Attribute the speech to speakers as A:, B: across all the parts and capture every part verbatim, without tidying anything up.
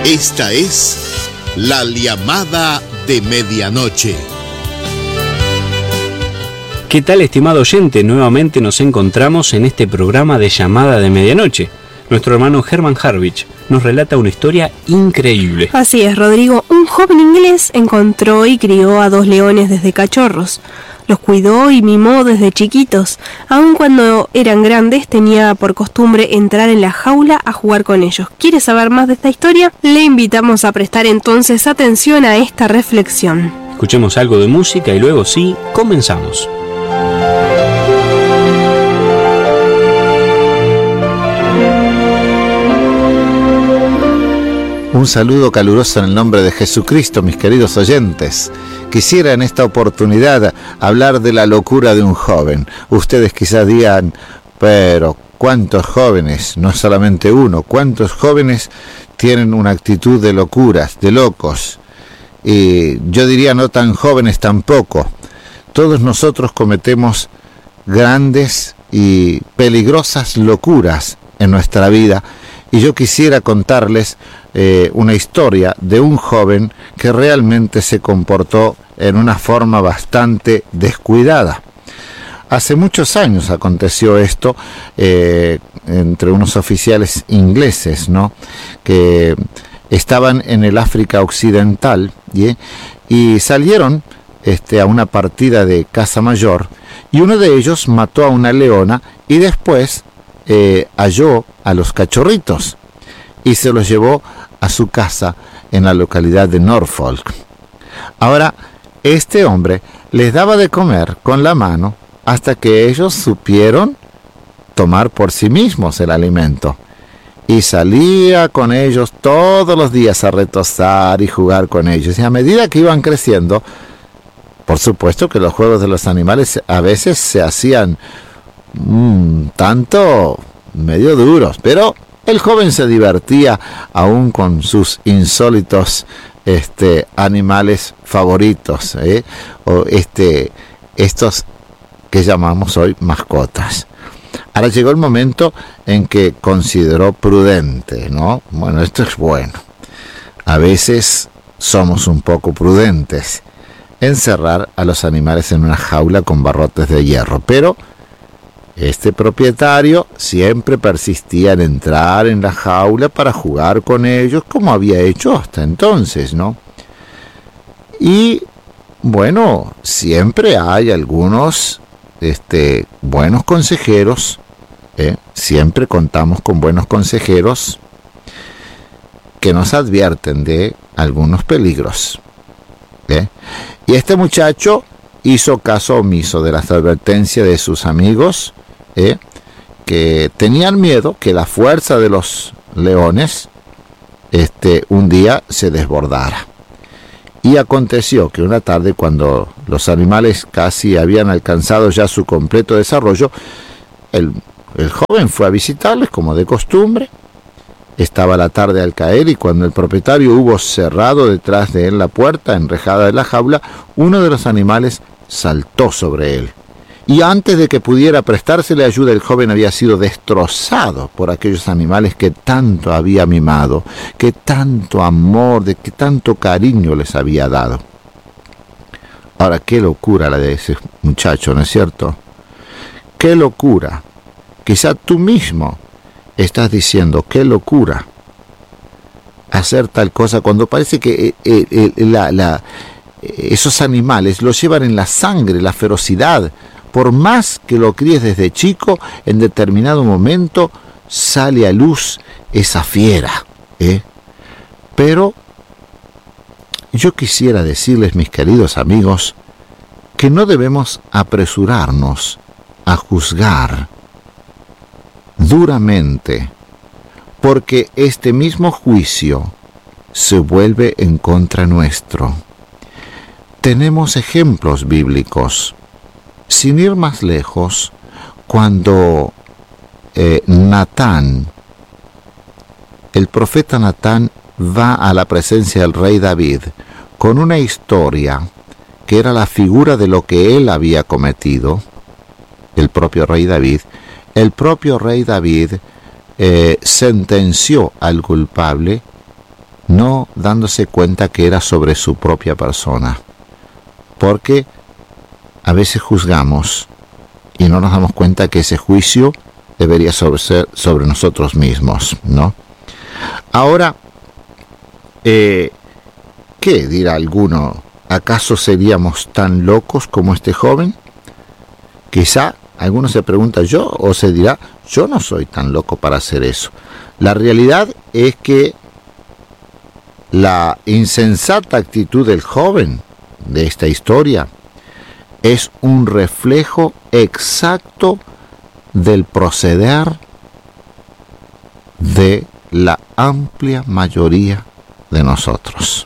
A: Esta es la llamada de medianoche.
B: ¿Qué tal, estimado oyente? Nuevamente nos encontramos en este programa de llamada de medianoche. Nuestro hermano Herman Harvich nos relata una historia increíble.
C: Así es, Rodrigo. Un joven inglés encontró y crió a dos leones desde cachorros. Los cuidó y mimó desde chiquitos. Aun cuando eran grandes, tenía por costumbre entrar en la jaula a jugar con ellos. ¿Quiere saber más de esta historia? Le invitamos a prestar entonces atención a esta reflexión.
B: Escuchemos algo de música y luego sí, comenzamos.
D: Un saludo caluroso en el nombre de Jesucristo, mis queridos oyentes. Quisiera en esta oportunidad hablar de la locura de un joven. Ustedes quizás digan, pero ¿cuántos jóvenes? No solamente uno, ¿cuántos jóvenes tienen una actitud de locuras, de locos? Y yo diría no tan jóvenes tampoco. Todos nosotros cometemos grandes y peligrosas locuras en nuestra vida. Y yo quisiera contarles eh, una historia de un joven que realmente se comportó en una forma bastante descuidada. Hace muchos años aconteció esto eh, entre unos oficiales ingleses, ¿no?, que estaban en el África Occidental, ¿sí?, y salieron este, a una partida de caza mayor, y uno de ellos mató a una leona y después Eh, halló a los cachorritos y se los llevó a su casa en la localidad de Norfolk. Ahora, este hombre les daba de comer con la mano hasta que ellos supieron tomar por sí mismos el alimento, y salía con ellos todos los días a retozar y jugar con ellos, y a medida que iban creciendo, por supuesto que los juegos de los animales a veces se hacían Mm, tanto medio duros, pero el joven se divertía aún con sus insólitos este, animales favoritos, ¿eh? o este, estos que llamamos hoy mascotas. Ahora llegó el momento en que consideró prudente, ¿no? Bueno, esto es bueno. A veces somos un poco prudentes, encerrar a los animales en una jaula con barrotes de hierro, pero este propietario siempre persistía en entrar en la jaula para jugar con ellos, como había hecho hasta entonces, ¿no? Y bueno, siempre hay algunos este, buenos consejeros, ¿eh? Siempre contamos con buenos consejeros que nos advierten de algunos peligros, ¿eh? Y este muchacho hizo caso omiso de las advertencias de sus amigos, ¿eh? que tenían miedo que la fuerza de los leones este, un día se desbordara. Y aconteció que una tarde, cuando los animales casi habían alcanzado ya su completo desarrollo, el, el joven fue a visitarles como de costumbre. Estaba la tarde al caer, y cuando el propietario hubo cerrado detrás de él la puerta enrejada de la jaula, uno de los animales saltó sobre él. Y antes de que pudiera prestársele ayuda, el joven había sido destrozado por aquellos animales que tanto había mimado, que tanto amor, de que tanto cariño les había dado. Ahora, qué locura la de ese muchacho, ¿no es cierto? Qué locura. Quizá tú mismo estás diciendo, qué locura hacer tal cosa, cuando parece que eh, eh, la, la, esos animales lo llevan en la sangre, la ferocidad. Por más que lo críes desde chico, en determinado momento sale a luz esa fiera, ¿eh? Pero yo quisiera decirles, mis queridos amigos, que no debemos apresurarnos a juzgar duramente, porque este mismo juicio se vuelve en contra nuestro. Tenemos ejemplos bíblicos. Sin ir más lejos, cuando eh, Natán, el profeta Natán, va a la presencia del rey David con una historia que era la figura de lo que él había cometido, el propio rey David, el propio rey David eh, sentenció al culpable no dándose cuenta que era sobre su propia persona. Porque a veces juzgamos y no nos damos cuenta que ese juicio debería sobre ser sobre nosotros mismos, ¿no? Ahora, eh, ¿qué dirá alguno? ¿Acaso seríamos tan locos como este joven? Quizá alguno se pregunta yo, o se dirá, yo no soy tan loco para hacer eso. La realidad es que la insensata actitud del joven de esta historia es un reflejo exacto del proceder de la amplia mayoría de nosotros.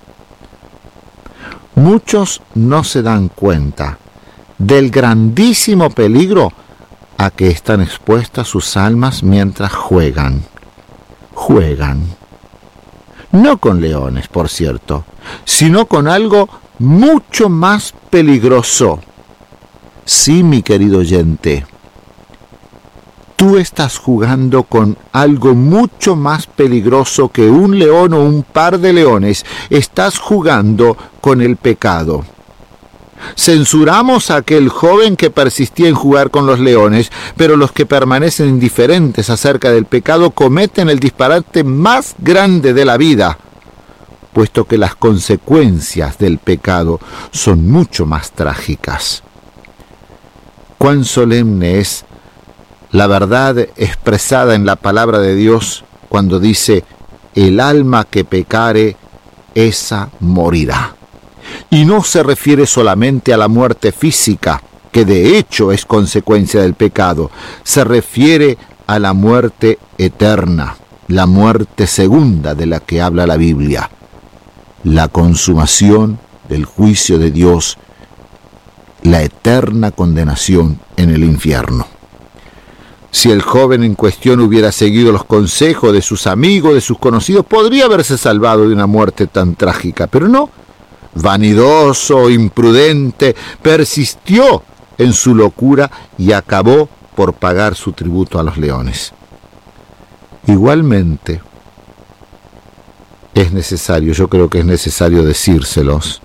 D: Muchos no se dan cuenta del grandísimo peligro a que están expuestas sus almas mientras juegan. Juegan. No con leones, por cierto, sino con algo mucho más peligroso. Sí, mi querido oyente, tú estás jugando con algo mucho más peligroso que un león o un par de leones. Estás jugando con el pecado. Censuramos a aquel joven que persistía en jugar con los leones, pero los que permanecen indiferentes acerca del pecado cometen el disparate más grande de la vida, puesto que las consecuencias del pecado son mucho más trágicas. Cuán solemne es la verdad expresada en la palabra de Dios cuando dice: el alma que pecare, esa morirá. Y no se refiere solamente a la muerte física, que de hecho es consecuencia del pecado. Se refiere a la muerte eterna, la muerte segunda de la que habla la Biblia, la consumación del juicio de Dios, la eterna condenación en el infierno. Si el joven en cuestión hubiera seguido los consejos de sus amigos, de sus conocidos, podría haberse salvado de una muerte tan trágica, pero no. Vanidoso, imprudente, persistió en su locura y acabó por pagar su tributo a los leones. Igualmente, es necesario, yo creo que es necesario decírselos,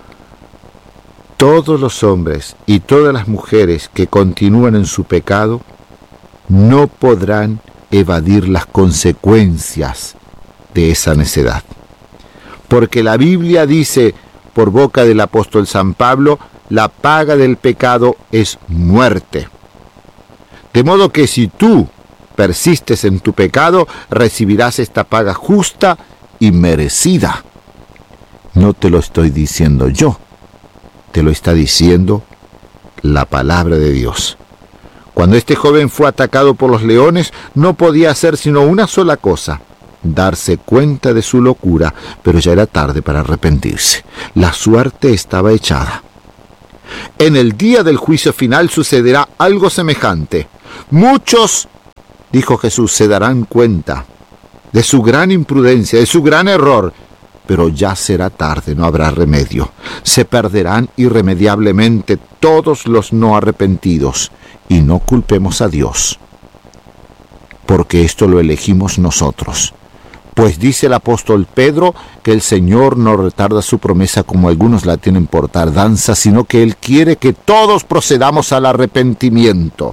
D: todos los hombres y todas las mujeres que continúan en su pecado no podrán evadir las consecuencias de esa necedad. Porque la Biblia dice, por boca del apóstol San Pablo, la paga del pecado es muerte. De modo que si tú persistes en tu pecado, recibirás esta paga justa y merecida. No te lo estoy diciendo yo, te lo está diciendo la palabra de Dios. Cuando este joven fue atacado por los leones, no podía hacer sino una sola cosa: darse cuenta de su locura, pero ya era tarde para arrepentirse. La suerte estaba echada. En el día del juicio final sucederá algo semejante. Muchos, dijo Jesús, se darán cuenta de su gran imprudencia, de su gran error, pero ya será tarde, no habrá remedio. Se perderán irremediablemente todos los no arrepentidos, y no culpemos a Dios, porque esto lo elegimos nosotros. Pues dice el apóstol Pedro que el Señor no retarda su promesa como algunos la tienen por tardanza, sino que Él quiere que todos procedamos al arrepentimiento.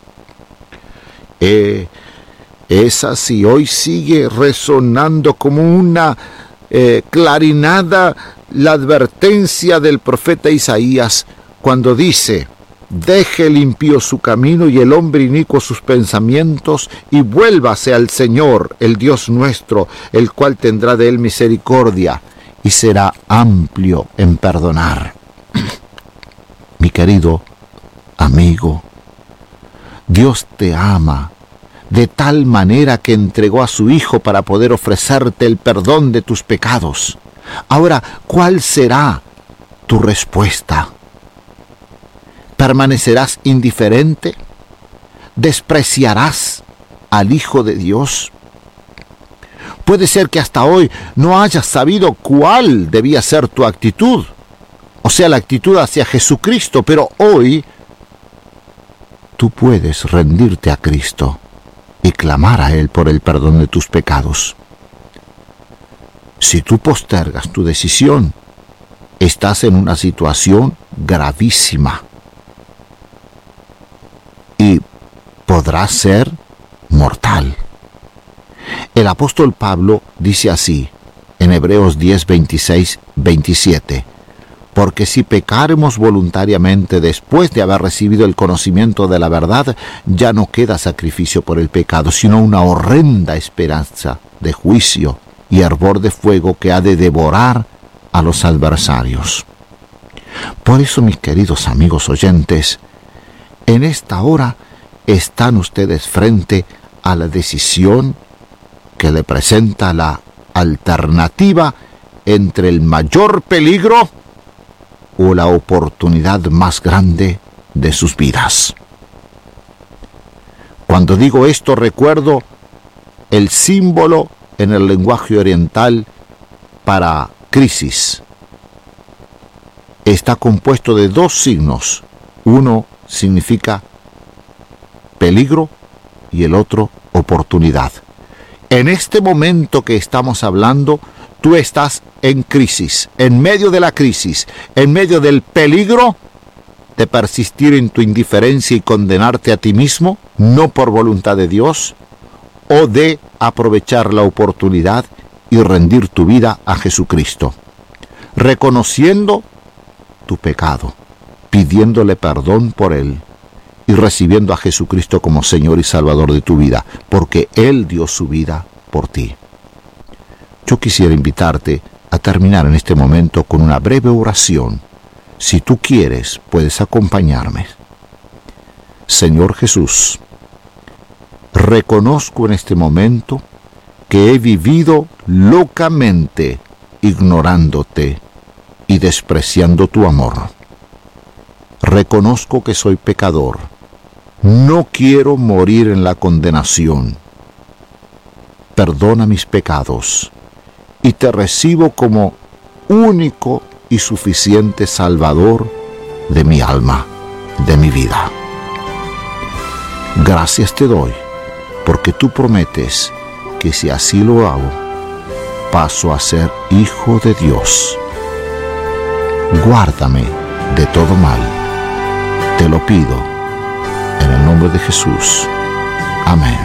D: Eh, es así, hoy sigue resonando como una eh, clarinada la advertencia del profeta Isaías cuando dice: deje el impío su camino y el hombre inicuo sus pensamientos, y vuélvase al Señor, el Dios nuestro, el cual tendrá de él misericordia y será amplio en perdonar. Mi querido amigo, Dios te ama de tal manera que entregó a su Hijo para poder ofrecerte el perdón de tus pecados. Ahora, ¿cuál será tu respuesta? ¿Permanecerás indiferente? ¿Despreciarás al Hijo de Dios? Puede ser que hasta hoy no hayas sabido cuál debía ser tu actitud, o sea, la actitud hacia Jesucristo, pero hoy tú puedes rendirte a Cristo y clamar a Él por el perdón de tus pecados. Si tú postergas tu decisión, estás en una situación gravísima y podrá ser mortal. El apóstol Pablo dice así en Hebreos diez, veintiséis, veintisiete: porque si pecaremos voluntariamente después de haber recibido el conocimiento de la verdad, ya no queda sacrificio por el pecado, sino una horrenda esperanza de juicio y hervor de fuego que ha de devorar a los adversarios. Por eso, mis queridos amigos oyentes, en esta hora están ustedes frente a la decisión que le presenta la alternativa entre el mayor peligro o la oportunidad más grande de sus vidas. Cuando digo esto, recuerdo el símbolo en el lenguaje oriental para crisis. Está compuesto de dos signos. Uno significa peligro y el otro oportunidad. En este momento que estamos hablando, tú estás en crisis, en medio de la crisis, en medio del peligro de persistir en tu indiferencia y condenarte a ti mismo, no por voluntad de Dios, o de aprovechar la oportunidad y rendir tu vida a Jesucristo, reconociendo tu pecado, pidiéndole perdón por él y recibiendo a Jesucristo como Señor y Salvador de tu vida, porque Él dio su vida por ti. Yo quisiera invitarte a terminar en este momento con una breve oración. Si tú quieres, puedes acompañarme. Señor Jesús, reconozco en este momento que he vivido locamente ignorándote y despreciando tu amor. Reconozco que soy pecador. No quiero morir en la condenación. Perdona mis pecados y te recibo como único y suficiente Salvador de mi alma, de mi vida. Gracias te doy, porque tú prometes que si así lo hago, paso a ser hijo de Dios. Guárdame de todo mal. Te lo pido en el nombre de Jesús. Amén.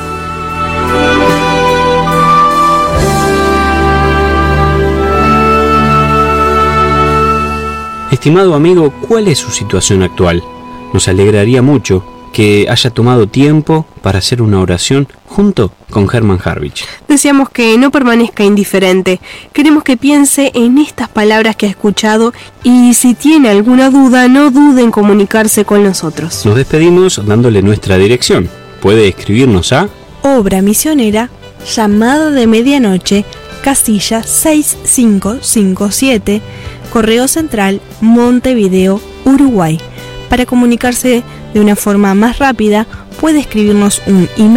B: Estimado amigo, ¿cuál es su situación actual? Nos alegraría mucho que haya tomado tiempo para hacer una oración junto con Hermann Harwich.
C: Deseamos que no permanezca indiferente. Queremos que piense en estas palabras que ha escuchado y si tiene alguna duda, no dude en comunicarse con nosotros.
B: Nos despedimos dándole nuestra dirección. Puede escribirnos a
E: Obra Misionera, Llamada de Medianoche, casilla seis cinco cinco siete, Correo Central, Montevideo, Uruguay. Para comunicarse de una forma más rápida, puede escribirnos un email